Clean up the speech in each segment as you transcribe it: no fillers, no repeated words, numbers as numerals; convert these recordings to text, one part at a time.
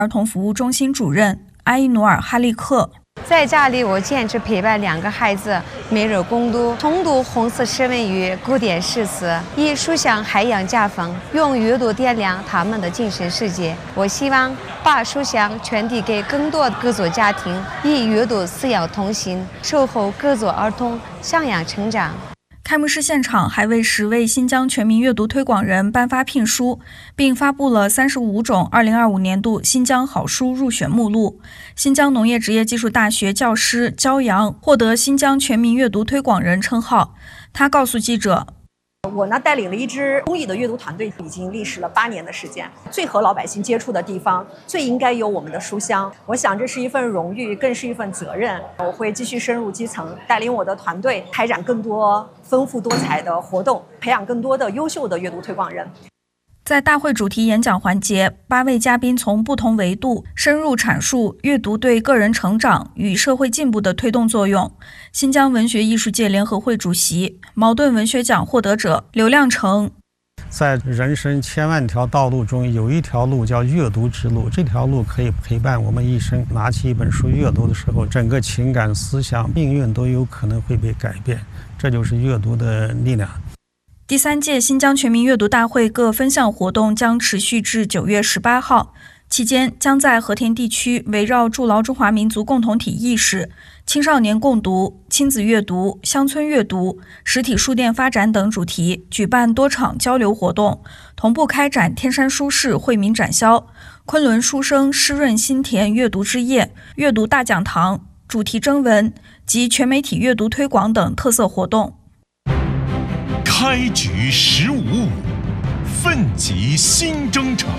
儿童服务中心主任阿伊努尔·哈利克。 在家里，我坚持陪伴2个孩子，每日共读、重读红色诗文与古典诗词，以书香海洋家风，用阅读点亮他们的精神世界。我希望把书香传递给更多各族家庭，以阅读饲养童心，守候各族儿童向阳成长。 开幕式现场还为10位新疆全民阅读推广人颁发聘书，并发布了35种2025年度新疆好书入选目录。新疆农业职业技术大学教师焦阳获得新疆全民阅读推广人称号。他告诉记者， 我呢带领了一支公益的阅读团队，已经历时了8年的时间。最和老百姓接触的地方，最应该有我们的书香。我想这是一份荣誉，更是一份责任。我会继续深入基层，带领我的团队开展更多丰富多彩的活动，培养更多的优秀的阅读推广人。 在大会主题演讲环节，8位嘉宾从不同维度深入阐述阅读对个人成长与社会进步的推动作用。新疆文学艺术界联合会主席、茅盾文学奖获得者刘亮程， 在人生千万条道路中，有一条路叫阅读之路，这条路可以陪伴我们一生。拿起一本书阅读的时候，整个情感、思想、命运都有可能会被改变，这就是阅读的力量。 第3届新疆全民阅读大会各分项活动将持续至9月18号，期间将在和田地区围绕筑牢中华民族共同体意识、青少年共读、亲子阅读、乡村阅读、实体书店发展等主题举办多场交流活动，同步开展天山书市惠民展销、昆仑书生湿润心田阅读之夜、阅读大讲堂、主题征文及全媒体阅读推广等特色活动。 开局15，奋楫新征程。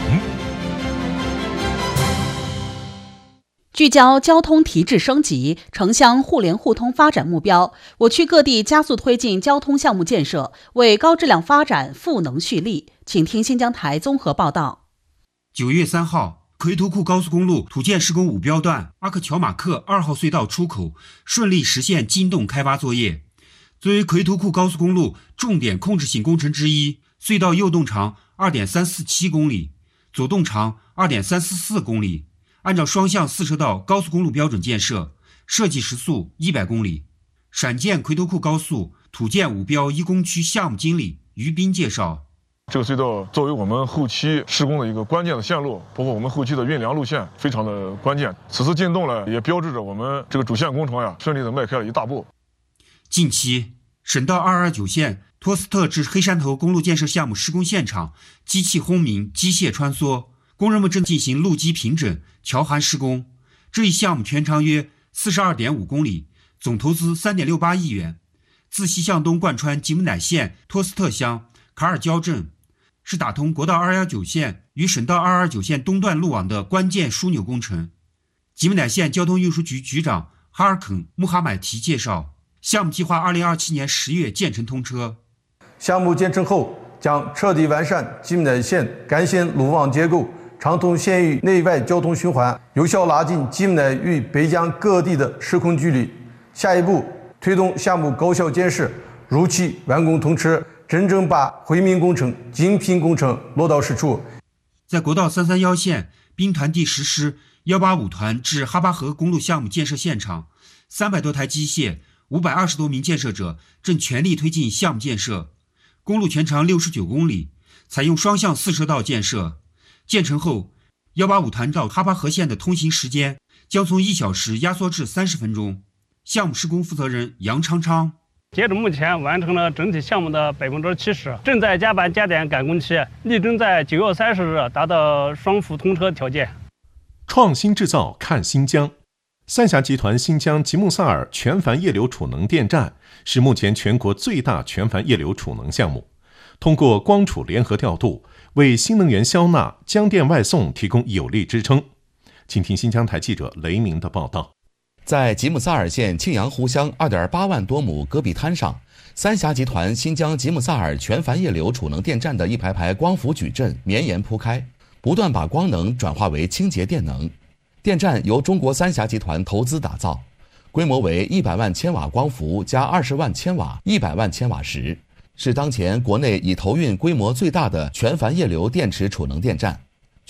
聚焦交通提质升级、城乡互联互通发展目标，我区各地加速推进交通项目建设，为高质量发展赋能蓄力。请听新疆台综合报道。 9月3号，奎图库高速公路土建施工5标段阿克乔马克2号隧道出口顺利实现经动开挖作业。作为奎图库高速公路重点控制性工程之一，隧道右动长 2.347 公里，左动长 2.344 公里，按照双向4车道高速公路标准建设，设计时速100公里。陕建奎图库高速土建5标1工区项目经理于斌介绍， 这个隧道作为我们后期施工的一个关键的线路，包括我们后期的运粮路线非常的关键。此次进洞呢，也标志着我们这个主线工程顺利的迈开了一大步。 近期，省道229线托斯特至黑山头公路建设项目施工现场，机器轰鸣，机械穿梭，工人们正进行路基平整、桥涵施工。这一项目全长约 42.5 公里，总投资 3.68 亿元，自西向东贯穿吉木乃县托斯特乡卡尔焦镇，是打通国道219线与省道229线东段路网的关键枢纽工程。吉木乃县交通运输局局长哈尔肯穆哈买提介绍，项目计划2027年10月建成通车。 项目建成后，将彻底完善吉木乃县干线路网结构，畅通县域内外交通循环，有效拉近吉木乃与北疆各地的时空距离。下一步，推动项目高效建设，如期完工通车，真正把惠民工程、精品工程落到实处。 在国道331线兵团第10师185团至哈巴河公路项目建设现场，300多台机械，520多名建设者正全力推进项目建设。公路全长69公里，采用双向4车道建设。建成后，185团到哈巴河县的通行时间将从1小时压缩至30分钟。项目施工负责人杨昌昌， 截止目前完成了整体项目的70%，正在加班加点赶工期，力争在9月30日达到双幅通车条件。 创新制造看新疆。三峡集团新疆吉木萨尔全繁液流储能电站是目前全国最大全繁液流储能项目，通过光储联合调度，为新能源消纳、江电外送提供有力支撑。请听新疆台记者雷鸣的报道。 在吉木萨尔县庆阳湖乡2.8万多亩戈壁滩上，三峡集团新疆吉木萨尔全繁液流储能电站的一排排光伏矩阵绵延铺开，不断把光能转化为清洁电能。电站由中国三峡集团投资打造，规模为100万千瓦光伏加20万千瓦、100万千瓦时，是当前国内已投运规模最大的全繁液流电池储能电站。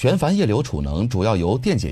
全帆液流储能主要由电解